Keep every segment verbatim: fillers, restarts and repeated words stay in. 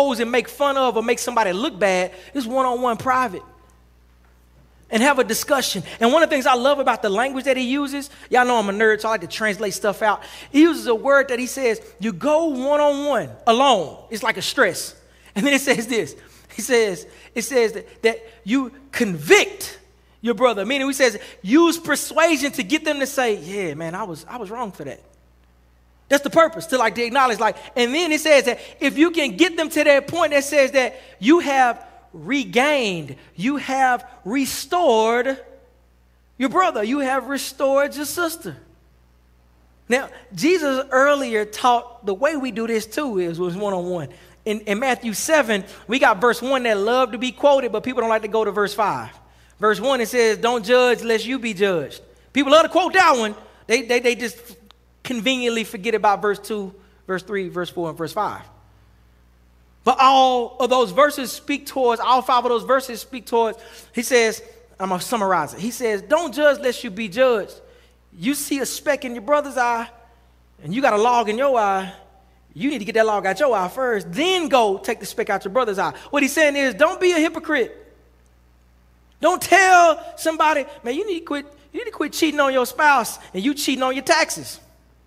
expose and make fun of or make somebody look bad. It's one-on-one private. And have a discussion. And one of the things I love about the language that he uses, y'all know I'm a nerd, so I like to translate stuff out. He uses a word that he says, you go one-on-one, alone. It's like a stress. And then it says this. He says, it says that, that you convict your brother. Meaning he says, use persuasion to get them to say, yeah, man, I was I was wrong for that. That's the purpose, to like to acknowledge. Like, and then it says that if you can get them to that point that says that you have regained, you have restored your brother, you have restored your sister. Now, Jesus earlier taught the way we do this too is was one-on-one. In, in Matthew seven, we got verse one that love to be quoted, but people don't like to go to verse five. Verse one, it says, don't judge lest you be judged. People love to quote that one. They, they, they just conveniently forget about verse two, verse three, verse four, and verse five. But all of those verses speak towards, all five of those verses speak towards, he says, I'm going to summarize it. He says, don't judge lest you be judged. You see a speck in your brother's eye, and you got a log in your eye. You need to get that log out your eye first, then go take the speck out your brother's eye. What he's saying is, don't be a hypocrite. Don't tell somebody, man, you need to quit, you need to quit cheating on your spouse, and you cheating on your taxes.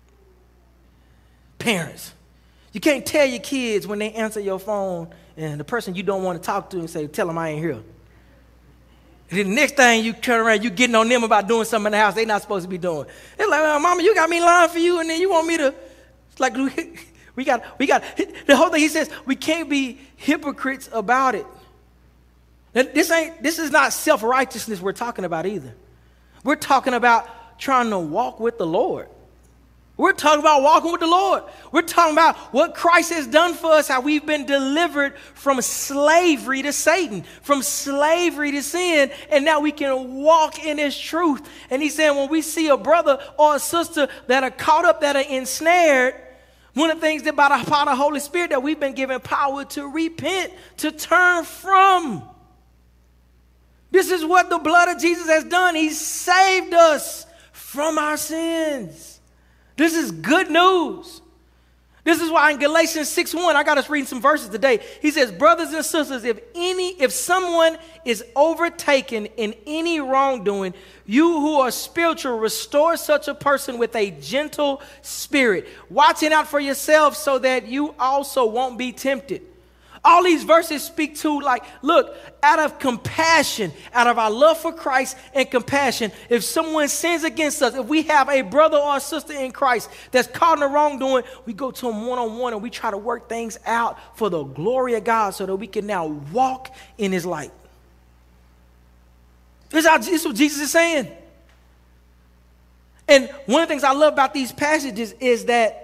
Parents, you can't tell your kids when they answer your phone and the person you don't want to talk to and say, tell them I ain't here. And then the next thing you turn around, you getting on them about doing something in the house they're not supposed to be doing. They're like, oh, mama, you got me lying for you, and then you want me to, it's like, we got, we got, the whole thing, he says, we can't be hypocrites about it. Now, this ain't, this is not self-righteousness we're talking about either. We're talking about trying to walk with the Lord. We're talking about walking with the Lord. We're talking about what Christ has done for us, how we've been delivered from slavery to Satan, from slavery to sin, and now we can walk in his truth. And he's saying when we see a brother or a sister that are caught up, that are ensnared, one of the things that by the power of the Holy Spirit that we've been given power to repent, to turn from. This is what the blood of Jesus has done. He saved us from our sins. This is good news. This is why in Galatians six one, I got us reading some verses today. He says, brothers and sisters, if any, if someone is overtaken in any wrongdoing, you who are spiritual, restore such a person with a gentle spirit, watching out for yourselves so that you also won't be tempted. All these verses speak to, like, look, out of compassion, out of our love for Christ and compassion, if someone sins against us, if we have a brother or a sister in Christ that's caught in the wrongdoing, we go to them one-on-one and we try to work things out for the glory of God so that we can now walk in his light. This is, how, this is what Jesus is saying. And one of the things I love about these passages is that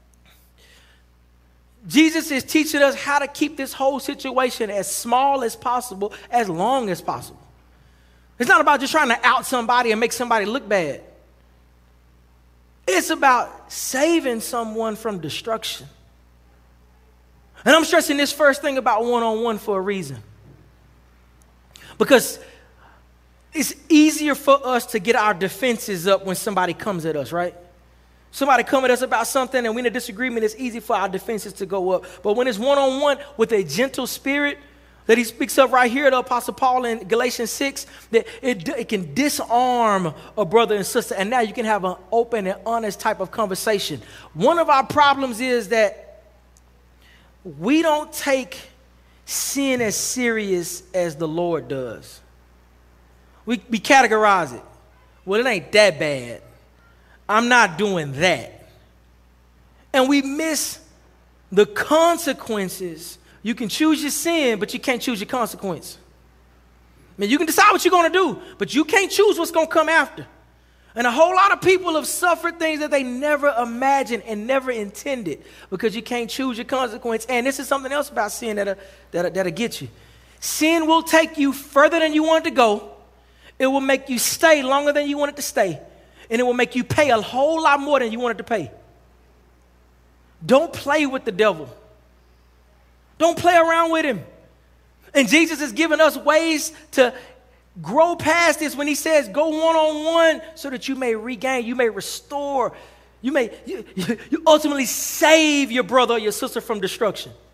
Jesus is teaching us how to keep this whole situation as small as possible, as long as possible. It's not about just trying to out somebody and make somebody look bad. It's about saving someone from destruction. And I'm stressing this first thing about one-on-one for a reason. Because it's easier for us to get our defenses up when somebody comes at us, right? Somebody come at us about something and we're in a disagreement, it's easy for our defenses to go up. But when it's one-on-one with a gentle spirit that he speaks of right here, the Apostle Paul in Galatians six, that it, it can disarm a brother and sister. And now you can have an open and honest type of conversation. One of our problems is that we don't take sin as serious as the Lord does. We, we categorize it. Well, it ain't that bad. I'm not doing that. And we miss the consequences. You can choose your sin, but you can't choose your consequence. I mean, you can decide what you're going to do, but you can't choose what's going to come after. And a whole lot of people have suffered things that they never imagined and never intended because you can't choose your consequence. And this is something else about sin that'll, that'll, that'll get you. Sin will take you further than you want to go. It will make you stay longer than you wanted to stay. And it will make you pay a whole lot more than you wanted to pay. Don't play with the devil. Don't play around with him. And Jesus has given us ways to grow past this when he says, go one-on-one so that you may regain, you may restore, you may you, you ultimately save your brother or your sister from destruction.